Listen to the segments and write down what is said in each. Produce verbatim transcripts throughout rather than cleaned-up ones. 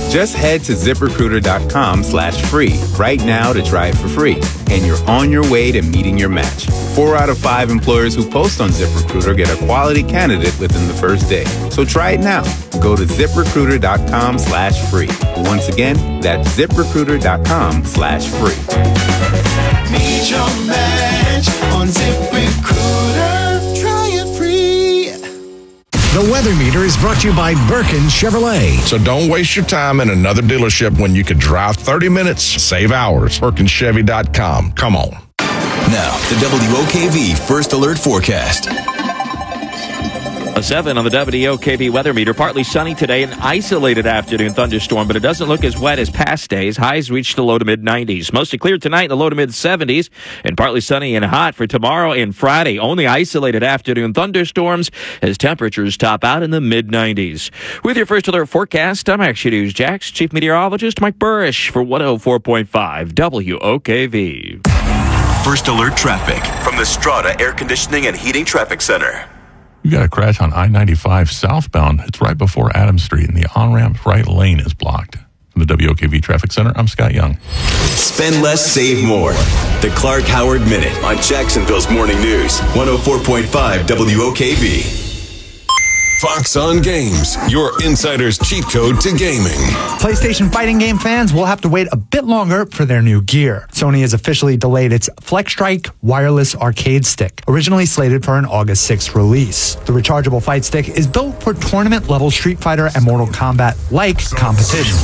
Just head to ZipRecruiter.com slash free right now to try it for free. And you're on your way to meeting your match. Four out of five employers who post on ZipRecruiter get a quality candidate within the first day. So try it now. Go to ZipRecruiter.com slash free. Once again, that's ZipRecruiter.com slash free. Meet your match on ZipRecruiter. Try it free. The Weather Meter is brought to you by Birkin Chevrolet. So don't waste your time in another dealership when you could drive thirty minutes, save hours. Birkin Chevy dot com. Come on. Now, the W O K V First Alert Forecast. A seven on the W O K V weather meter. Partly sunny today, an isolated afternoon thunderstorm, but it doesn't look as wet as past days. Highs reach the low to mid nineties. Mostly clear tonight in the low to mid seventies, and partly sunny and hot for tomorrow and Friday. Only isolated afternoon thunderstorms as temperatures top out in the mid nineties. With your First Alert forecast, I'm Action News Jax Chief Meteorologist Mike Burrish for one oh four point five W O K V. First Alert traffic from the Strata Air Conditioning and Heating Traffic Center. You got a crash on I ninety-five southbound. It's right before Adams Street, and the on-ramp right lane is blocked. From the W O K V Traffic Center, I'm Scott Young. Spend less, save more. The Clark Howard Minute on Jacksonville's Morning News. one oh four point five W O K V. Fox on Games, your insider's cheat code to gaming. PlayStation fighting game fans will have to wait a bit longer for their new gear. Sony has officially delayed its Flex Strike wireless arcade stick, originally slated for an August sixth release. The rechargeable fight stick is built for tournament-level Street Fighter and Mortal Kombat-like competitions.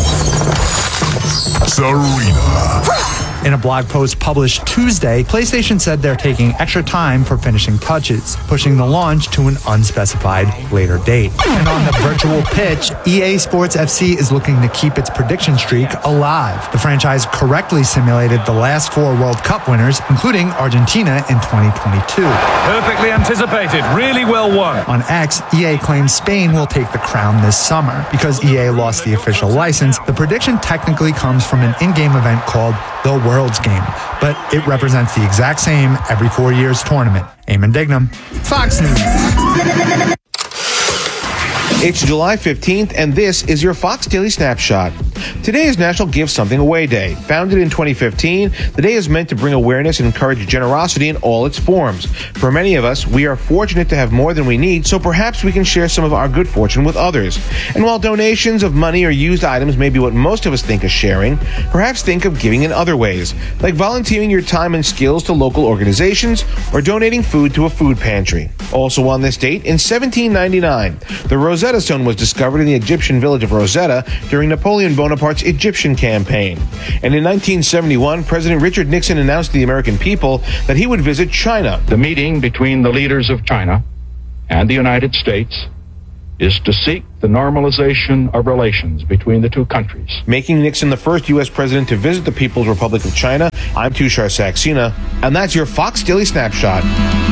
Serena. In a blog post published Tuesday, PlayStation said they're taking extra time for finishing touches, pushing the launch to an unspecified later date. And on the virtual pitch, E A Sports F C is looking to keep its prediction streak alive. The franchise correctly simulated the last four World Cup winners, including Argentina in twenty twenty-two. Perfectly anticipated, really well won. On X, E A claims Spain will take the crown this summer. Because E A lost the official license, the prediction technically comes from an in-game event called the World's Game, but it represents the exact same every four years tournament. Eamon Dignam, Fox News. It's July fifteenth, and this is your Fox Daily Snapshot. Today is National Give Something Away Day. Founded in twenty fifteen, the day is meant to bring awareness and encourage generosity in all its forms. For many of us, we are fortunate to have more than we need, so perhaps we can share some of our good fortune with others. And while donations of money or used items may be what most of us think of sharing, perhaps think of giving in other ways, like volunteering your time and skills to local organizations or donating food to a food pantry. Also on this date, in seventeen ninety-nine, the Rosetta Stone was discovered in the Egyptian village of Rosetta during Napoleon Bonaparte's Egyptian campaign. And in nineteen seventy-one, President Richard Nixon announced to the American people that he would visit China. The meeting between the leaders of China and the United States is to seek the normalization of relations between the two countries, making Nixon the first U S president to visit the People's Republic of China. I'm Tushar Saxena, and that's your Fox Daily Snapshot.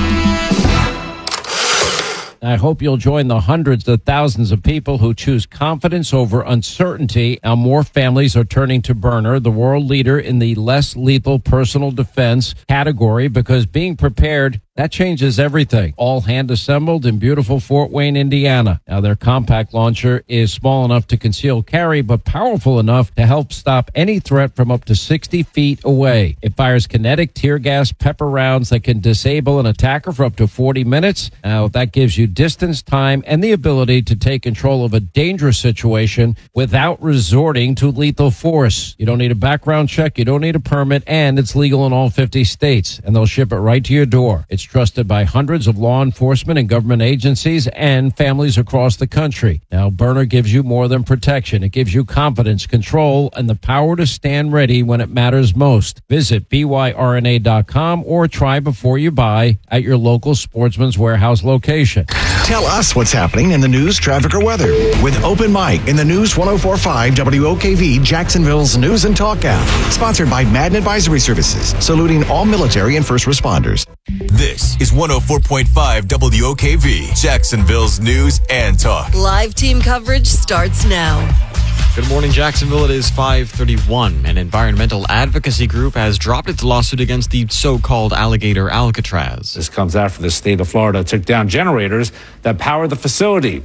I hope you'll join the hundreds of thousands of people who choose confidence over uncertainty. Now, more families are turning to Byrna, the world leader in the less lethal personal defense category, because being prepared, that changes everything. All hand assembled in beautiful Fort Wayne, Indiana. Now, their compact launcher is small enough to conceal carry, but powerful enough to help stop any threat from up to sixty feet away. It fires kinetic tear gas pepper rounds that can disable an attacker for up to forty minutes. Now, that gives you distance, time, and the ability to take control of a dangerous situation without resorting to lethal force. You don't need a background check, you don't need a permit, and it's legal in all fifty states, and they'll ship it right to your door. It's trusted by hundreds of law enforcement and government agencies and families across the country. Now, Byrna gives you more than protection. It gives you confidence, control, and the power to stand ready when it matters most. Visit B Y R N A dot com or try before you buy at your local Sportsman's Warehouse location. Tell us what's happening in the news, traffic, or weather with Open Mic in the News one oh four point five W O K V, Jacksonville's News and Talk app. Sponsored by Madden Advisory Services, saluting all military and first responders. This is one oh four point five W O K V, Jacksonville's News and Talk. Live team coverage starts now. Good morning, Jacksonville. It is five thirty-one. An environmental advocacy group has dropped its lawsuit against the so-called alligator Alcatraz. This comes after the state of Florida took down generators that power the facility.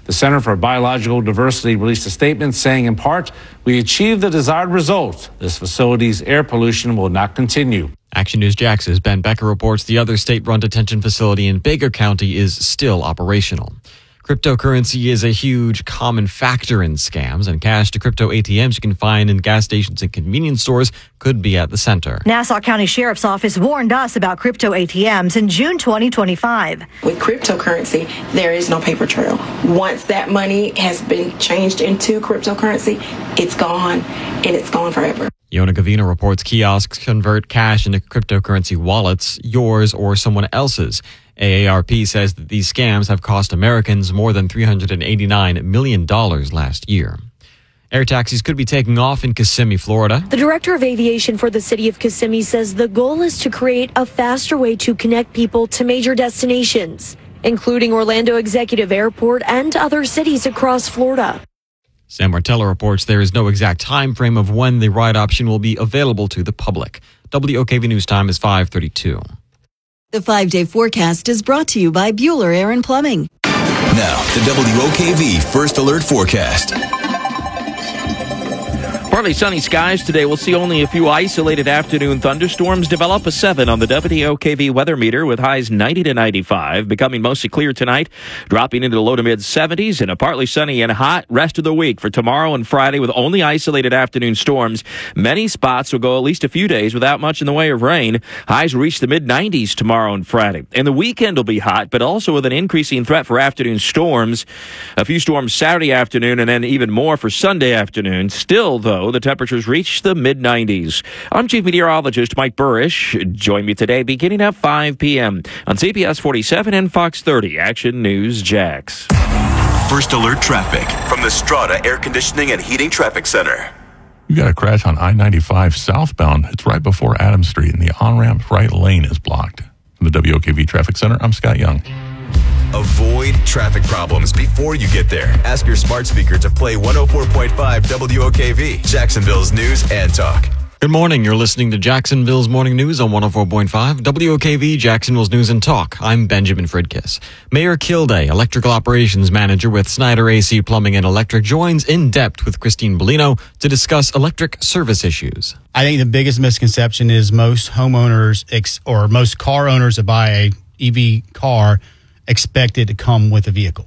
The Center for Biological Diversity released a statement saying, in part, we achieved the desired result. This facility's air pollution will not continue. Action News Jax's Ben Becker reports the other state-run detention facility in Baker County is still operational. Cryptocurrency is a huge common factor in scams, and cash to crypto A T Ms you can find in gas stations and convenience stores could be at the center. Nassau County Sheriff's Office warned us about crypto A T Ms in June twenty twenty-five. With cryptocurrency, there is no paper trail. Once that money has been changed into cryptocurrency, it's gone, and it's gone forever. Yona Gavina reports kiosks convert cash into cryptocurrency wallets, yours or someone else's. A A R P says that these scams have cost Americans more than three hundred eighty-nine million dollars last year. Air taxis could be taking off in Kissimmee, Florida. The director of aviation for the city of Kissimmee says the goal is to create a faster way to connect people to major destinations, including Orlando Executive Airport and other cities across Florida. Sam Martella reports there is no exact time frame of when the ride option will be available to the public. W O K V News time is five thirty-two. The five-day forecast is brought to you by Bueller Air and Plumbing. Now, the W O K V First Alert Forecast. Partly sunny skies today. We'll see only a few isolated afternoon thunderstorms develop. A seven on the W O K V weather meter with highs ninety to ninety-five. Becoming mostly clear tonight, dropping into the low to mid seventies, and a partly sunny and hot rest of the week for tomorrow and Friday with only isolated afternoon storms. Many spots will go at least a few days without much in the way of rain. Highs will reach the mid nineties tomorrow and Friday. And the weekend will be hot, but also with an increasing threat for afternoon storms. A few storms Saturday afternoon and then even more for Sunday afternoon. Still, though, the temperatures reach the mid nineties. I'm Chief Meteorologist Mike Burrish. Join me today beginning at five p.m. on C B S forty-seven and Fox thirty. Action News Jax. First Alert Traffic from the Strata Air Conditioning and Heating Traffic Center. You got a crash on I ninety-five southbound. It's right before Adams Street, and the on-ramp right lane is blocked. From the W O K V Traffic Center, I'm Scott Young. Avoid traffic problems before you get there. Ask your smart speaker to play one oh four point five W O K V, Jacksonville's news and talk. Good morning. You're listening to Jacksonville's Morning News on one oh four point five W O K V, Jacksonville's News and Talk. I'm Benjamin Fridkiss. Mayor Kilday, Electrical Operations Manager with Snyder A C Plumbing and Electric, joins in depth with Christine Bellino to discuss electric service issues. I think the biggest misconception is most homeowners ex- or most car owners that buy a E V car expect it to come with a vehicle.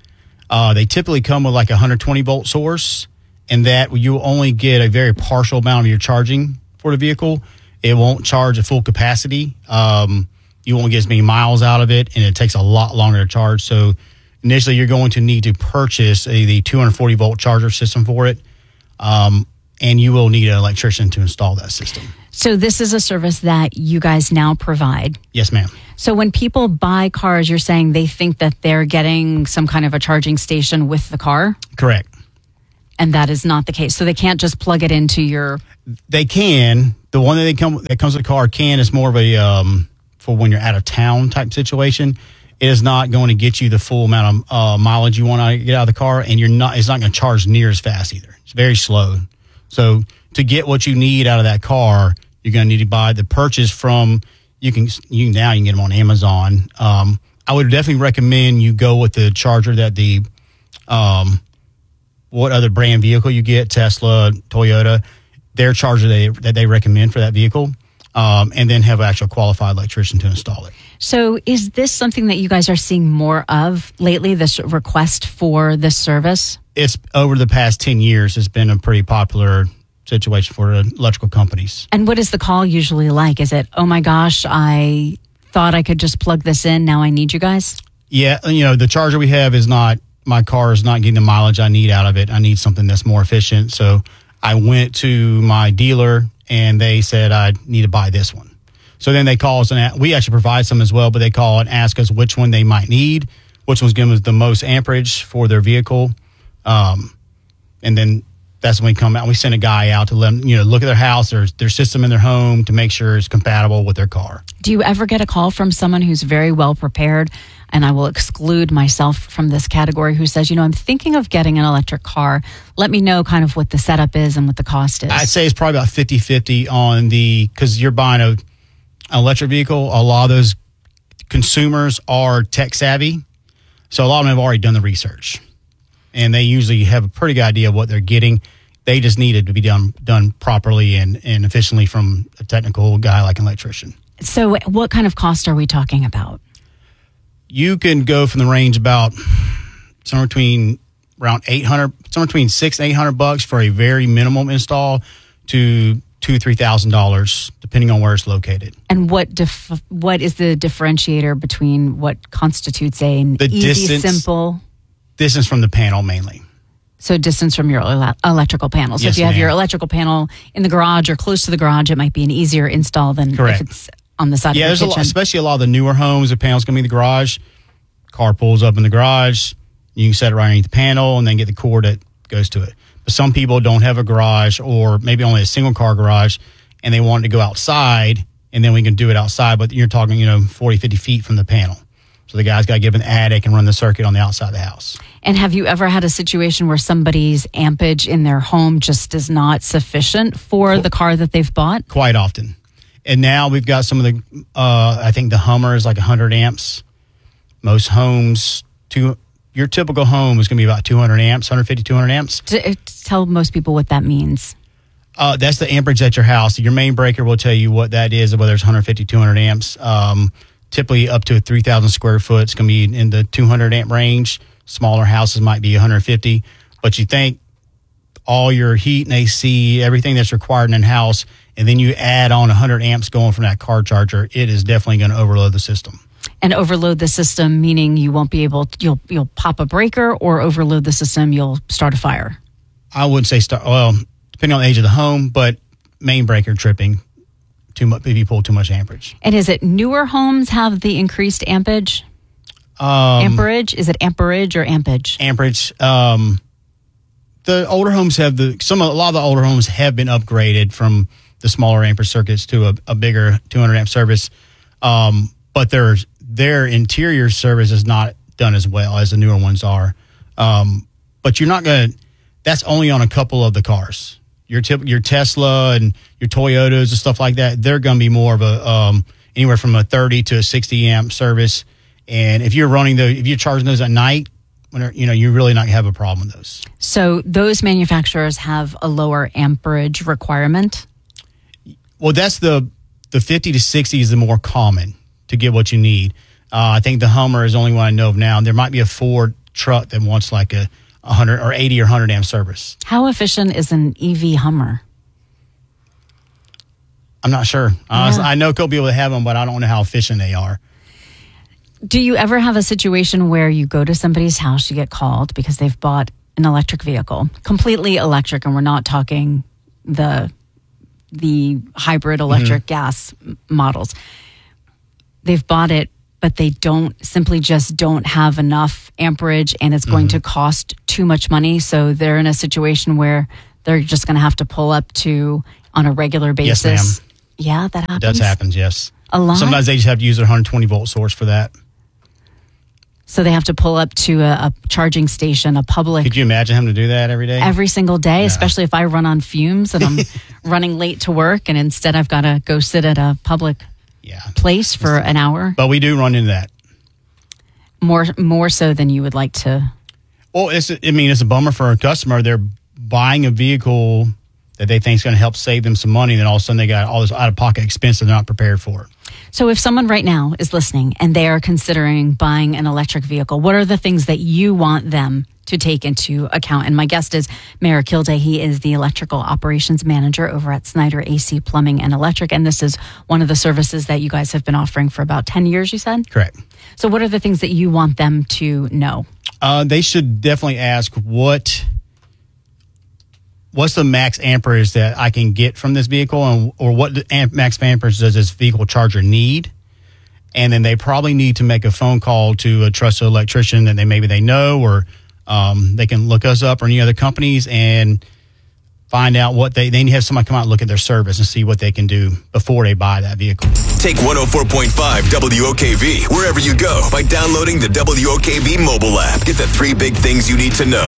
Uh, they typically come with like a one hundred twenty volt source, and that you only get a very partial amount of your charging for the vehicle. It won't charge at full capacity. Um, you won't get as many miles out of it, and it takes a lot longer to charge. So initially, you're going to need to purchase a, the two hundred forty volt charger system for it, um, and you will need an electrician to install that system. So this is a service that you guys now provide? Yes, ma'am. So when people buy cars, you're saying they think that they're getting some kind of a charging station with the car? Correct. And that is not the case. So they can't just plug it into your... They can. The one that they come that comes with the car can is more of a um, for when you're out of town type situation. It is not going to get you the full amount of uh, mileage you want to get out of the car, and you're not. It's not going to charge near as fast either. It's very slow. So to get what you need out of that car, you're going to need to buy the purchase from. You can you now you can get them on Amazon. Um, I would definitely recommend you go with the charger that the um, what other brand vehicle you get, Tesla, Toyota, their charger they, that they recommend for that vehicle, um, and then have an actual qualified electrician to install it. So is this something that you guys are seeing more of lately, this request for this service? It's over the past ten years, it's been a pretty popular situation for electrical companies. And what is the call usually like? Is it, oh my gosh, I thought I could just plug this in, now I need you guys? Yeah, you know, the charger we have is not, my car is not getting the mileage I need out of it. I need something that's more efficient. So I went to my dealer and they said I need to buy this one. So then they call us, and we actually provide some as well, but they call and ask us which one they might need, which one's giving us the most amperage for their vehicle. Um, and then that's when we come out. We send a guy out to let them, you know, look at their house, their, their system in their home to make sure it's compatible with their car. Do you ever get a call from someone who's very well prepared, and I will exclude myself from this category, who says, you know, I'm thinking of getting an electric car. Let me know kind of what the setup is and what the cost is. I'd say it's probably about fifty-fifty on the, because you're buying a, an electric vehicle. A lot of those consumers are tech savvy. So a lot of them have already done the research. and they usually have a pretty good idea of what they're getting. They just need it to be done done properly and, and efficiently from a technical guy like an electrician. So what kind of cost are we talking about? You can go from the range about somewhere between around eight hundred, somewhere between six and eight hundred bucks for a very minimum install to two, three thousand dollars, depending on where it's located. And what dif- what is the differentiator between what constitutes a an The easy, distance- simple? Distance from the panel mainly. So distance from your ele- electrical panel. So Yes, if you have ma'am. your electrical panel in the garage or close to the garage, it might be an easier install than Correct. if it's on the side Yeah, of there's the a lot, kitchen. especially a lot of the newer homes. The panel's going to be in the garage. Car pulls up in the garage. You can set it right underneath the panel and then get the cord that goes to it. But some people don't have a garage or maybe only a single car garage and they want it to go outside and then we can do it outside. But you're talking, you know, forty, fifty feet from the panel. So the guy's got to give an attic and run the circuit on the outside of the house. And have you ever had a situation where somebody's ampage in their home just is not sufficient for the car that they've bought? Quite often. And now we've got some of the, uh, I think the Hummer is like one hundred amps. Most homes, two, your typical home is going to be about two hundred amps, one fifty, two hundred amps. To, to tell most people what that means. Uh, that's the amperage at your house. Your main breaker will tell you what that is, whether it's one fifty, two hundred amps. Um, typically up to three thousand square foot. It's going to be in the two hundred amp range. Smaller houses might be one hundred fifty. But you think all your heat and A C, everything that's required in a house, and then you add on one hundred amps going from that car charger, it is definitely going to overload the system. And overload the system, meaning you won't be able, you'll you'll pop a breaker, or overload the system, you'll start a fire. I wouldn't say start, well, depending on the age of the home, but main breaker tripping, too much, if you pull too much amperage. And is it newer homes have the increased ampage? Um, amperage? Is it amperage or ampage? Amperage. Um, the older homes have the, some, a lot of the older homes have been upgraded from the smaller amperage circuits to a, a bigger two hundred amp service. Um, but their, their interior service is not done as well as the newer ones are. Um, but you're not going to, that's only on a couple of the cars. Your tip, your Tesla and your Toyotas and stuff like that, they're going to be more of a, um, anywhere from a thirty to a sixty amp service. And if you're running the, if you're charging those at night, when you know, you're really not going to have a problem with those. So those manufacturers have a lower amperage requirement? Well, that's the, the fifty to sixty is the more common to get what you need. Uh, I think the Hummer is the only one I know of now. There might be a Ford truck that wants like a one hundred or eighty or one hundred amp service. How efficient is an E V Hummer? I'm not sure. Honestly, Yeah. I know a couple people that have them, but I don't know how efficient they are. Do you ever have a situation where you go to somebody's house, you get called because they've bought an electric vehicle, completely electric, and we're not talking the the hybrid electric Mhm. gas m- models. They've bought it, but they don't simply just don't have enough amperage, and it's going to cost too much money. So they're in a situation where they're just going to have to pull up to on a regular Yes, basis. ma'am. Yeah, that happens. It does happen, yes. A lot? Sometimes they just have to use their one hundred twenty volt source for that. So they have to pull up to a, a charging station, a public, Could you imagine having to do that every day? every single day, No. especially if I run on fumes and I'm running late to work, and instead I've got to go sit at a public place for an hour. But we do run into that. More more so than you would like to. Well, it's, I mean, it's a bummer for a customer. They're buying a vehicle that they think is going to help save them some money, and then all of a sudden they got all this out-of-pocket expense they're not prepared for. So if someone right now is listening and they are considering buying an electric vehicle, what are the things that you want them to take into account? And my guest is Mayor Kilday. He is the electrical operations manager over at Snyder A C Plumbing and Electric. And this is one of the services that you guys have been offering for about ten years, you said? Correct. So what are the things that you want them to know? Uh, they should definitely ask what what's the max amperage that I can get from this vehicle, and or what the amp, max amperage does this vehicle charger need? And then they probably need to make a phone call to a trusted electrician that they maybe they know, or um, they can look us up or any other companies and find out what they, they need to have somebody come out and look at their service and see what they can do before they buy that vehicle. Take one oh four point five W O K V wherever you go by downloading the W O K V mobile app. Get the three big things you need to know.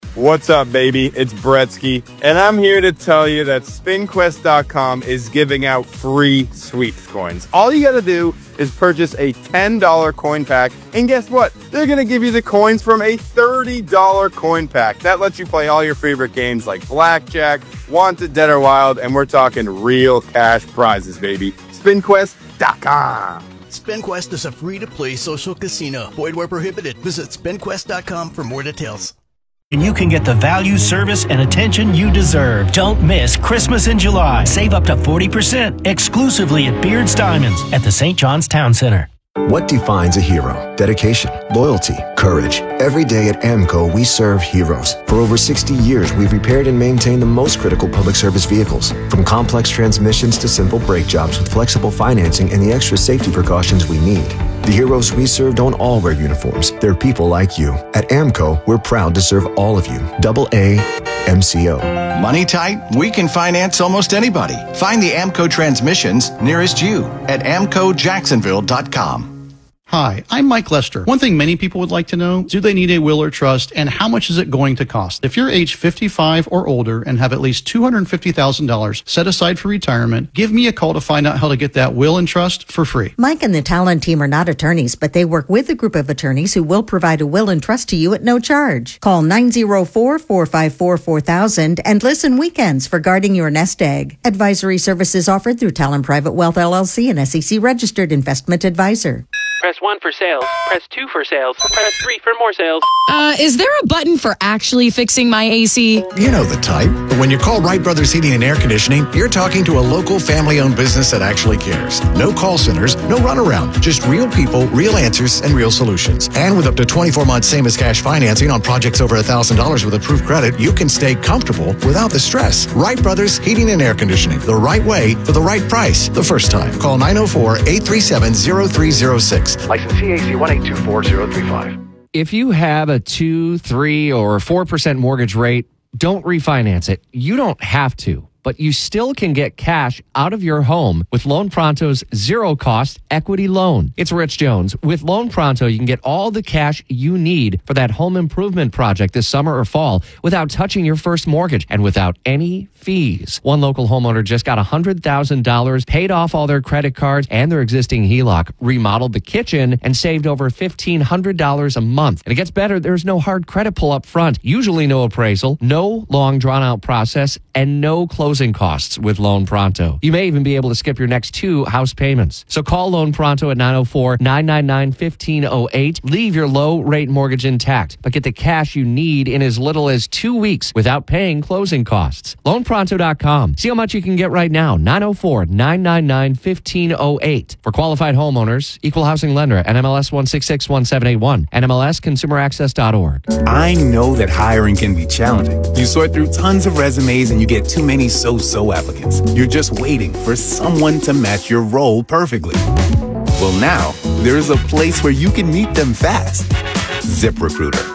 What's up, baby? It's Bretsky, and I'm here to tell you that spin quest dot com is giving out free sweeps coins. All you gotta do is purchase a ten dollar coin pack, and guess what? They're gonna give you the coins from a thirty dollar coin pack. That lets you play all your favorite games like Blackjack, Wanted, Dead or Wild, and we're talking real cash prizes, baby. spin quest dot com. SpinQuest is a free-to-play social casino. Void where prohibited. Visit spin quest dot com for more details. And you can get the value, service, and attention you deserve. Don't miss Christmas in July. Save up to forty percent exclusively at Beard's Diamonds at the Saint John's Town Center. What defines a hero? Dedication, loyalty, courage. Every day at AMCO, we serve heroes. For over sixty years, we've repaired and maintained the most critical public service vehicles. From complex transmissions to simple brake jobs with flexible financing and the extra safety precautions we need. The heroes we serve don't all wear uniforms. They're people like you. At AMCO, we're proud to serve all of you. Double A M C O. Money tight? We can finance almost anybody. Find the AMCO transmissions nearest you at amco jacksonville dot com. Hi, I'm Mike Lester. One thing many people would like to know, do they need a will or trust, and how much is it going to cost? If you're age fifty-five or older and have at least two hundred fifty thousand dollars set aside for retirement, give me a call to find out how to get that will and trust for free. Mike and the Talent team are not attorneys, but they work with a group of attorneys who will provide a will and trust to you at no charge. Call nine oh four, four five four, four thousand and listen weekends for guarding your nest egg. Advisory services offered through Talent Private Wealth L L C, an S E C registered investment advisor. Press one for sales. Press two for sales. Press three for more sales. Uh, is there a button for actually fixing my A C? You know the type. But when you call Wright Brothers Heating and Air Conditioning, you're talking to a local family-owned business that actually cares. No call centers, no runaround. Just real people, real answers, and real solutions. And with up to twenty-four months same as cash financing on projects over one thousand dollars with approved credit, you can stay comfortable without the stress. Wright Brothers Heating and Air Conditioning. The right way for the right price the first time. Call nine oh four, eight three seven, oh three oh six. License C A C one eight two four zero three five. If you have a two, three, or four percent mortgage rate, don't refinance it. You don't have to, but you still can get cash out of your home with Loan Pronto's zero-cost equity loan. It's Rich Jones. With Loan Pronto, you can get all the cash you need for that home improvement project this summer or fall without touching your first mortgage and without any fees. One local homeowner just got one hundred thousand dollars, paid off all their credit cards and their existing H E L O C, remodeled the kitchen, and saved over fifteen hundred dollars a month. And it gets better. There's no hard credit pull up front, usually no appraisal, no long drawn-out process, and no closing costs with Loan Pronto. You may even be able to skip your next two house payments. So call Loan Pronto at nine oh four, nine nine nine, one five oh eight. Leave your low-rate mortgage intact, but get the cash you need in as little as two weeks without paying closing costs. loan pronto dot com. See how much you can get right now. nine oh four, nine nine nine, one five oh eight. For qualified homeowners, Equal Housing Lender, N M L S one six six one seven eight one, N M L S consumer access dot org. I know that hiring can be challenging. You sort through tons of resumes and you get too many so-so applicants. You're just waiting for someone to match your role perfectly. Well, now there's a place where you can meet them fast. ZipRecruiter.